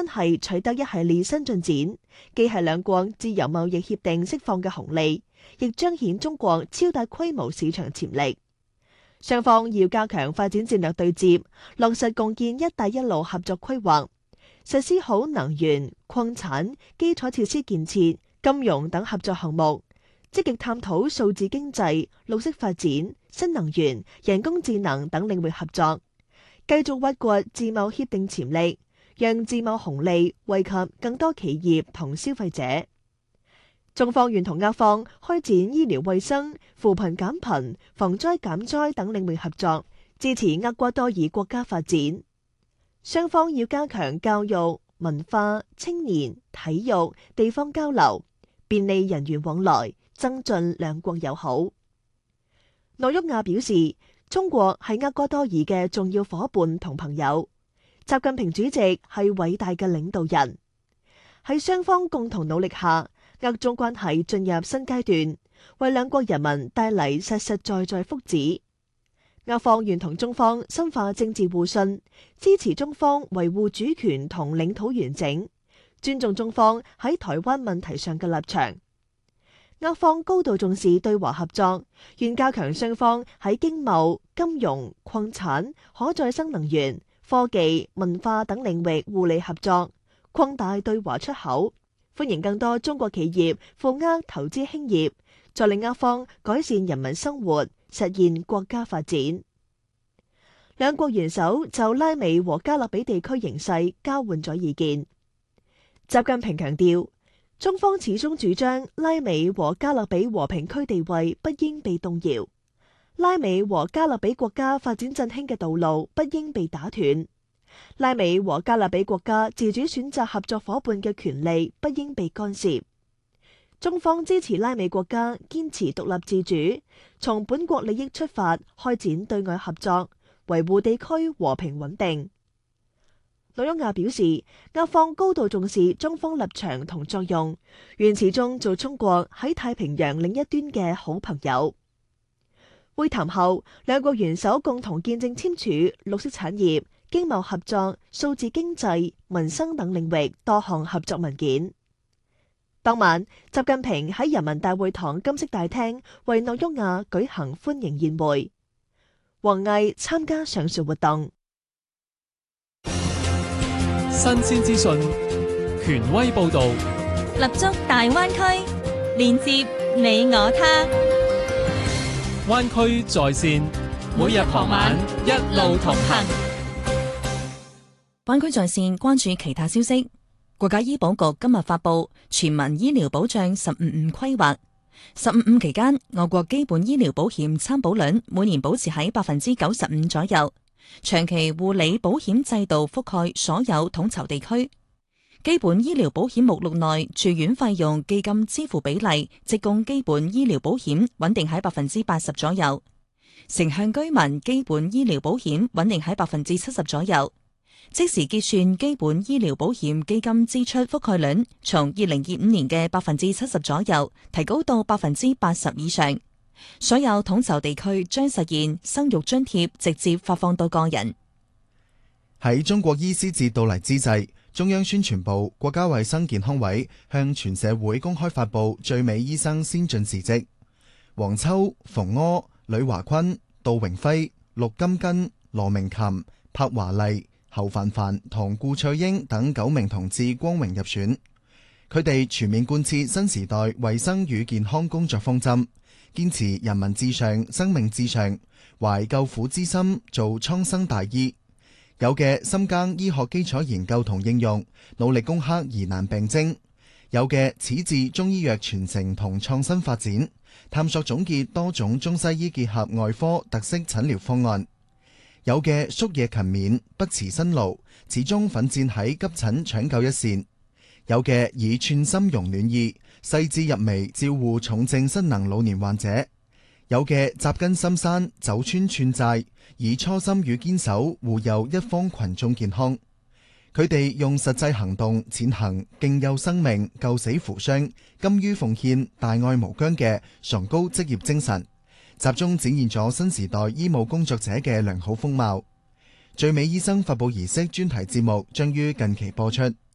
係取得一系列新進展，既係兩國自由貿易協定釋放嘅紅利，亦彰顯中國超大規模市場潛力。雙方要加強發展戰略對接，落實共建「一帶一路」合作規劃，實施好能源、礦產、基礎設施建設、金融等合作項目，積極探討數字經濟、綠色發展、新能源、人工智能等領域合作，繼續挖掘自貿協定潛力，讓自貿紅利惠及更多企業同消費者。中方願同歐方開展醫療衛生、扶貧減貧、防災減災等領域合作，支持厄瓜多爾國家發展。雙方要加強教育、文化、青年、體育、地方交流，便利人員往來，增進兩國友好。諾沃亞表示，中國係厄瓜多爾嘅重要夥伴同朋友，習近平主席係偉大嘅領導人。喺雙方共同努力下，厄中關係進入新階段，為兩國人民帶嚟實實在在福祉。厄方願同中方深化政治互信，支持中方維護主權同領土完整，尊重中方喺台灣問題上嘅立場。厄方高度重視對華合作，願加強雙方喺經貿、金融、礦產、可再生能源、科技、文化等領域互利合作，擴大對華出口，歡迎更多中國企業赴厄投資興業，助力厄方改善人民生活，實現國家發展。兩國元首就拉美和加勒比地區形勢交換咗意見。習近平強調，中方始終主張拉美和加勒比和平區地位不應被動搖，拉美和加勒比國家發展振興嘅道路不應被打斷，拉美和加勒比國家自主選擇合作夥伴嘅權利不應被干涉。中方支持拉美國家堅持獨立自主，從本國利益出發開展對外合作，維護地區和平穩定。諾沃亞表示，厄方高度重視中方立場同作用，願始終做中國喺太平洋另一端嘅好朋友。會談後，兩國元首共同見證簽署綠色產業、經貿合作、數字經濟、民生等領域多項合作文件。當晚，習近平喺人民大會堂金色大廳為諾沃亞舉行歡迎宴會，王毅參加上述活動。 新鮮資訊，權威報導， 立足大灣區，連接你我他。 灣區在線，每日傍晚一路同行。 灣區在線關注其他消息。國家醫保局今日發布全民醫療保障15+5規劃。15+5期間，我國基本醫療保險參保率每年保持喺95%左右。長期護理保險制度覆蓋所有統籌地區，基本醫療保險目錄內住院費用基金支付比例，即供基本醫療保險穩定喺80%左右，城鄉居民基本醫療保險穩定喺70%左右，即時結算基本醫療保險基金支出覆蓋率從2025年嘅70%左右提高到80%以上。所有統籌地區將實現生育津貼直接發放到個人。 喺中國醫師節到嚟之際，中央宣傳部、國家衛生健康委向全社會公開發布最美醫生先進事蹟。黃秋、馮柯、呂華坤、杜榮輝、陸金根、羅明琴、柏華麗、侯凡凡同顧翠英等9名同志光榮入選。佢哋全面貫徹新時代衛生與健康工作方針，堅持人民至上、生命至上，懷救苦之心做蒼生大醫。有嘅深耕醫學基礎研究同應用，努力攻克疑難病徵；有嘅始置中醫藥傳承同創新發展，探索總結多種中西醫結合外科特色診療方案；有嘅夙夜勤勉，不辭辛勞，始終奮戰喺急診搶救一線；有嘅以寸心容暖意，細緻入微照護重症失能老年患者；有嘅扎根深山，走穿串寨，以初心與堅守護佑一方群眾健康。佢哋用實際行動踐行敬佑生命、救死扶傷、甘於奉獻、大愛無疆嘅崇高職業精神，集中展現咗新時代醫務工作者嘅良好風貌。最美醫生發布儀式專題節目將於近期播出。